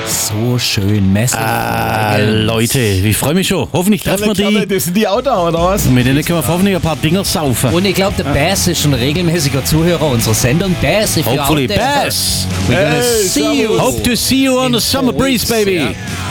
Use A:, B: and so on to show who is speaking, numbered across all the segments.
A: So schön, Messe.
B: Leute, ich freue mich schon. Hoffentlich treffen wir die.
C: Das sind die Outdoor, oder was?
B: Mit denen können wir hoffentlich ein paar Dinger saufen.
A: Und ich glaube, der Bass ist ein regelmäßiger Zuhörer unserer Sendung. Bass, if you're out
B: Hopefully,
A: there,
B: Bass.
A: we're gonna
C: Hey,
A: see you.
B: Hope to see you on the summer breeze, baby.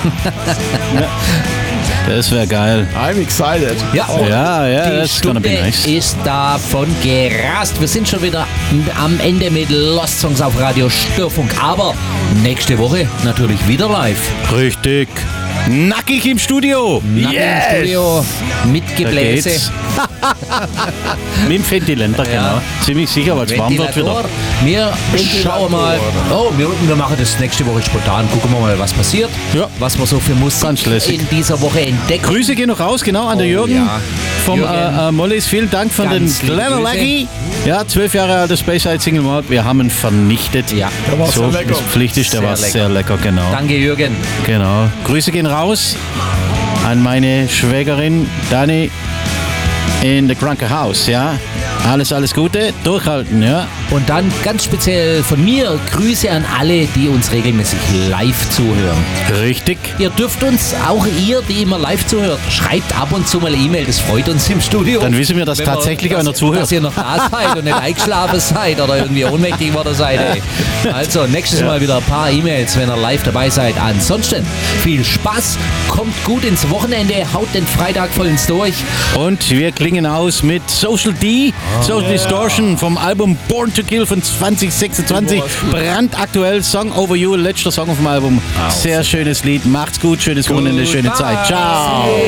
B: Das wäre geil.
C: I'm excited.
A: Ja,
B: Ja,
A: die
B: that's gonna
A: Stunde
B: be nice.
A: ist davon gerast. Wir sind schon wieder am Ende mit Lost Songs auf Radio Störfunk. Aber nächste Woche natürlich wieder live.
B: Richtig. Nackig im Studio.
A: Nackig im Studio mit
B: Da
A: Gebläse.
B: geht's. Mit dem Ventilator, genau. Ziemlich sicher, weil es warm wird wieder.
A: Wir schauen mal. Oh, wir machen das nächste Woche spontan. Gucken wir mal, was passiert.
B: Ja.
A: Was wir so für Musik
B: Ganz lässig.
A: in dieser Woche entdecken.
B: Grüße gehen noch raus, genau, an der Jürgen
A: ja.
B: vom
A: Jürgen.
B: Mollis. Vielen Dank von den
A: Ganz liebe
B: Glenallachie. Ja, 12 Jahre alter Space Side Single Malt. Wir haben ihn vernichtet.
A: Ja.
C: Der war
B: So,
C: sehr lecker.
B: das Pflicht ist, der
A: Sehr
B: war
A: lecker.
B: sehr lecker, genau.
A: Danke, Jürgen.
B: Genau. Grüße gehen raus an meine Schwägerin Dani in the Kranke Haus, ja. Alles Gute, durchhalten, ja.
A: Und dann ganz speziell von mir Grüße an alle, die uns regelmäßig live zuhören.
B: Richtig.
A: Ihr dürft uns, auch ihr, die immer live zuhört, schreibt ab und zu mal E-Mail, das freut uns im Studio.
B: Dann wissen wir, dass
A: Wenn
B: tatsächlich einer zuhört.
A: Dass ihr noch da seid und nicht eingeschlafen seid oder irgendwie ohnmächtig geworden seid. Ey. Also nächstes Mal wieder ein paar E-Mails, wenn ihr live dabei seid. Ansonsten viel Spaß, kommt gut ins Wochenende, haut den Freitag vollends durch.
B: Und wir klingen aus mit Social D, Social Distortion vom Album Born to Kill von 2026. Brandaktuell, Song Over You, letzter Song auf dem Album. Sehr schönes Lied. Macht's gut, schönes Wochenende, schöne Zeit. Ciao.